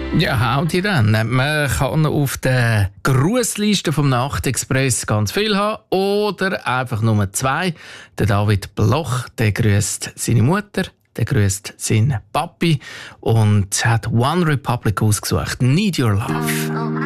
Ja, howdy dann. Man kann auf der Grussliste vom Nachtexpress ganz viel haben oder einfach nur 2. Der David Bloch, der grüßt seine Mutter, der grüßt seinen Papi und hat One Republic ausgesucht. Need Your Love.